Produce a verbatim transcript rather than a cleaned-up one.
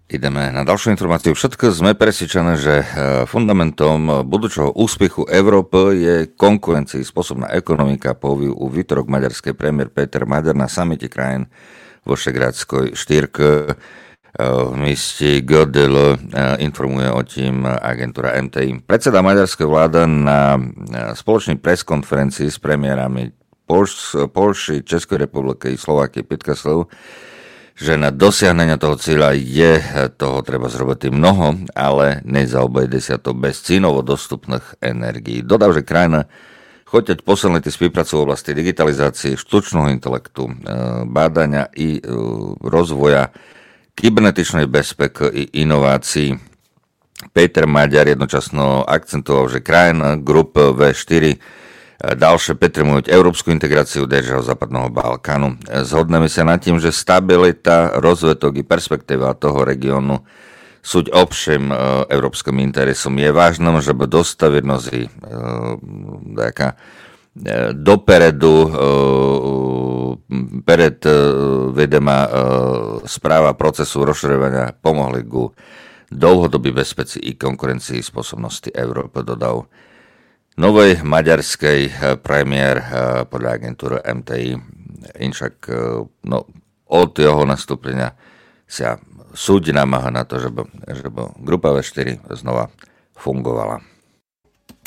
Ideme na ďalšiu informáciu. Všetko sme presvedčené, že fundamentom budúceho úspechu Európy je konkurencieschopná ekonomika, povedal u výtorok maďarský premiér Péter Maďar na samite krajín Vyšehrádskej štyrky v meste Gödel. Informuje o tým agentúra em té í. Predseda maďarskej vlády na spoločnej preskonferencii s premiérami Poľsky, Českej republiky, Slovákie, Pitkaslov, že na dosiahnenie toho cieľa je toho treba zrobiť mnoho, ale nezaobejde sa to bez cínovo dostupných energií. Dodal, že krajina choteť posledné tie spolupracujú v oblasti digitalizácie, štučného intelektu, bádania i rozvoja kybernetičnej bezpeky i inovácií. Péter Maďar jednočasno akcentoval, že krajina grup vé štyri ďalšie potrebujú európsku integráciu držav západného Balkánu. Zhodneme sa nad tým, že stabilita, rozvetok i perspektíva toho regiónu sú obším európskym interesom. Je vážnom, že by dostavirnosť taká doperedu pred vedema správa procesu rozširovania pomohli ku dlhodobý bezpečí i konkurencii spôsobnosti Európy, dodal novej maďarskej premiér podľa agentúry em té í. Inšak no, od jeho nastúpenia sa súd namáha na to, že by, že by grupa vé štyri znova fungovala.